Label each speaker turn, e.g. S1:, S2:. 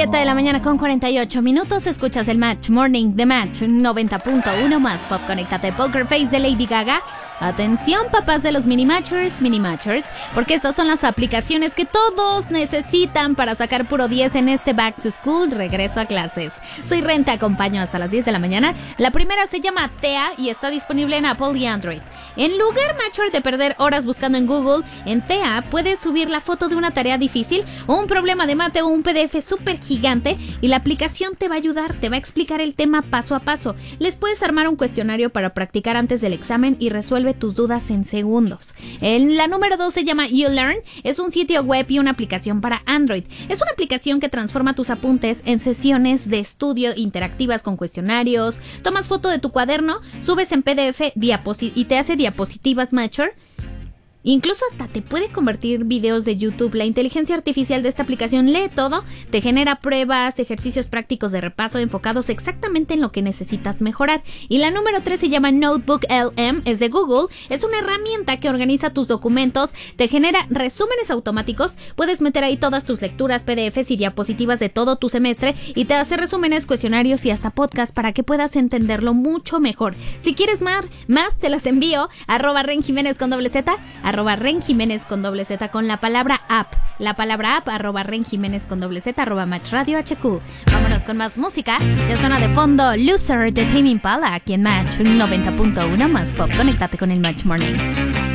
S1: 7 de la mañana con 48 minutos. Escuchas el Match Morning de Match 90.1 más Pop. Conéctate. Poker Face de Lady Gaga. Atención, papás de los mini matchers, porque estas son las aplicaciones que todos necesitan para sacar puro 10 en este Back to School, regreso a clases. Soy Ren, te acompaño hasta las 10 de la mañana. La primera se llama Thea y está disponible en Apple y Android. En lugar, matcher, de perder horas buscando en Google, en Thea puedes subir la foto de una tarea difícil o un problema de mate o un PDF súper gigante y la aplicación te va a ayudar, te va a explicar el tema paso a paso. Les puedes armar un cuestionario para practicar antes del examen y resuelve tus dudas en segundos. La número 2 se llama YouLearn, es un sitio web y una aplicación para Android. Es una aplicación que transforma tus apuntes en sesiones de estudio interactivas con cuestionarios, tomas foto de tu cuaderno, subes en PDF y te hace diapositivas matcher. Incluso hasta te puede convertir videos de YouTube. La inteligencia artificial de esta aplicación lee todo, te genera pruebas, ejercicios prácticos de repaso enfocados exactamente en lo que necesitas mejorar. Y la número 3 se llama Notebook LM, es de Google, es una herramienta que organiza tus documentos, te genera resúmenes automáticos, puedes meter ahí todas tus lecturas, PDFs y diapositivas de todo tu semestre y te hace resúmenes, cuestionarios y hasta podcast para que puedas entenderlo mucho mejor. Si quieres más te las envío, @Ren Jiménez con @Ren Jiménez con @Z con la palabra app, @Ren Jiménez con @Z, @Match Radio HQ. Vámonos con más música, ya suena de fondo Loser de Tame Impala aquí en Match 90.1 más Pop. Conéctate con el Match Morning.